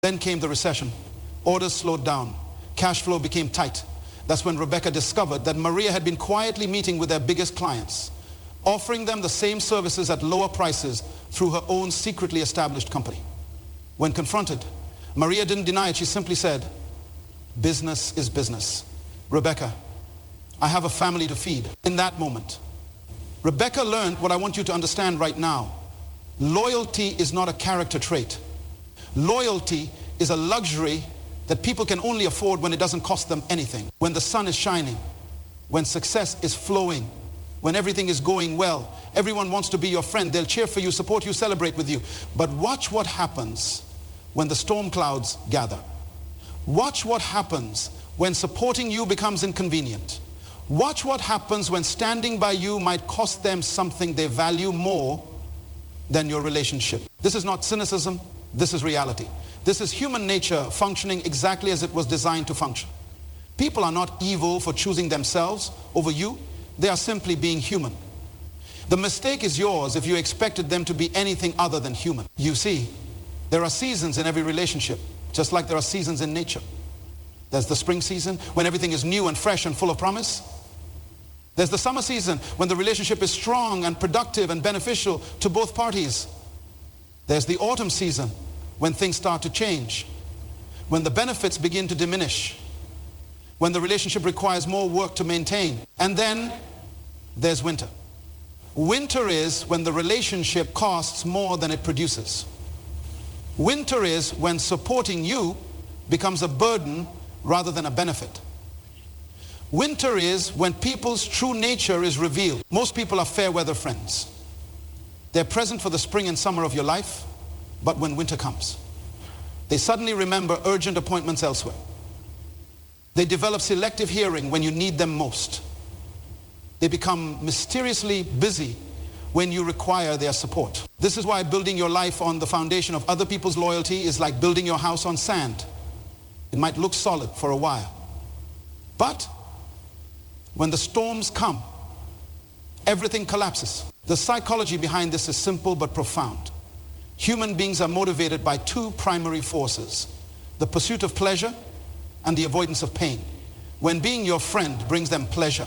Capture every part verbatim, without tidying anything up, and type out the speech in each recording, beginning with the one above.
Then came the recession. Orders slowed down. Cash flow became tight. That's when Rebecca discovered that Maria had been quietly meeting with their biggest clients, offering them the same services at lower prices through her own secretly established company. When confronted, Maria didn't deny it. She simply said, "Business is business. Rebecca, I have a family to feed." In that moment, Rebecca learned what I want you to understand right now. Loyalty is not a character trait. Loyalty is a luxury that people can only afford when it doesn't cost them anything. When the sun is shining, when success is flowing, when everything is going well, everyone wants to be your friend. They'll cheer for you, support you, celebrate with you. But watch what happens when the storm clouds gather. Watch what happens when supporting you becomes inconvenient. Watch what happens when standing by you might cost them something they value more than your relationship. This is not cynicism. This is reality. This is human nature functioning exactly as it was designed to function. People are not evil for choosing themselves over you. They are simply being human. The mistake is yours if you expected them to be anything other than human. You see, there are seasons in every relationship, just like there are seasons in nature. There's the spring season when everything is new and fresh and full of promise. There's the summer season when the relationship is strong and productive and beneficial to both parties. There's the autumn season when things start to change, when the benefits begin to diminish, when the relationship requires more work to maintain. And then there's winter. Winter is when the relationship costs more than it produces. Winter is when supporting you becomes a burden rather than a benefit. Winter is when people's true nature is revealed. Most people are fair weather friends. They're present for the spring and summer of your life, but when winter comes, they suddenly remember urgent appointments elsewhere. They develop selective hearing when you need them most. They become mysteriously busy when you require their support. This is why building your life on the foundation of other people's loyalty is like building your house on sand. It might look solid for a while, but when the storms come, everything collapses. The psychology behind this is simple but profound. Human beings are motivated by two primary forces: the pursuit of pleasure and the avoidance of pain. When being your friend brings them pleasure,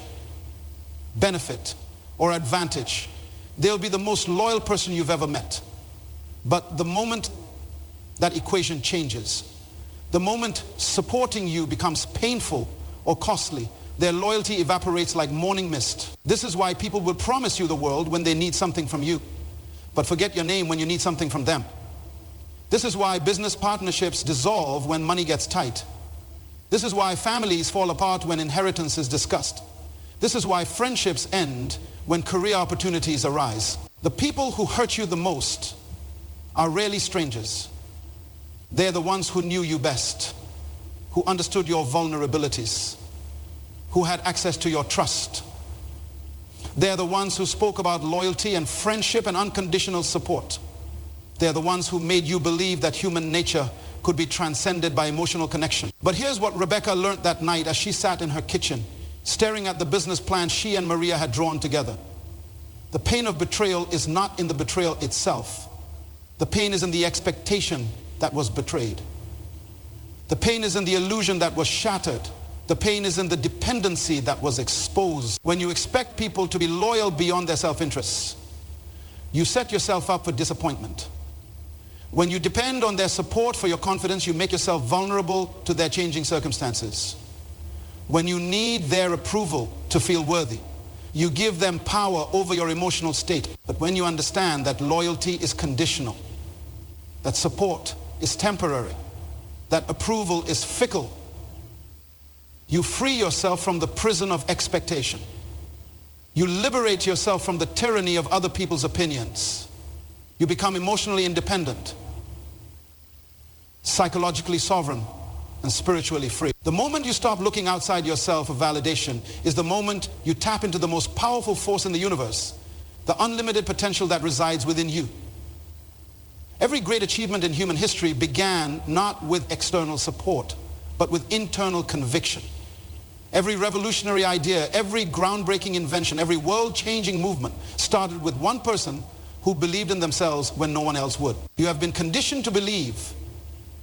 benefit, or advantage, they'll be the most loyal person you've ever met. But the moment that equation changes, the moment supporting you becomes painful or costly, their loyalty evaporates like morning mist. This is why people will promise you the world when they need something from you, but forget your name when you need something from them. This is why business partnerships dissolve when money gets tight. This is why families fall apart when inheritance is discussed. This is why friendships end when career opportunities arise. The people who hurt you the most are rarely strangers. They're the ones who knew you best, who understood your vulnerabilities, who had access to your trust. They're the ones who spoke about loyalty and friendship and unconditional support. They're the ones who made you believe that human nature could be transcended by emotional connection. But here's what Rebecca learned that night as she sat in her kitchen, staring at the business plan she and Maria had drawn together. The pain of betrayal is not in the betrayal itself. The pain is in the expectation that was betrayed. The pain is in the illusion that was shattered. The pain is in the dependency that was exposed. When you expect people to be loyal beyond their self-interests, you set yourself up for disappointment. When you depend on their support for your confidence, you make yourself vulnerable to their changing circumstances. When you need their approval to feel worthy, you give them power over your emotional state. But when you understand that loyalty is conditional, that support is temporary, that approval is fickle, you free yourself from the prison of expectation. You liberate yourself from the tyranny of other people's opinions. You become emotionally independent, psychologically sovereign, and spiritually free. The moment you stop looking outside yourself for validation is the moment you tap into the most powerful force in the universe, the unlimited potential that resides within you. Every great achievement in human history began not with external support, but with internal conviction. Every revolutionary idea, every groundbreaking invention, every world-changing movement started with one person who believed in themselves when no one else would. You have been conditioned to believe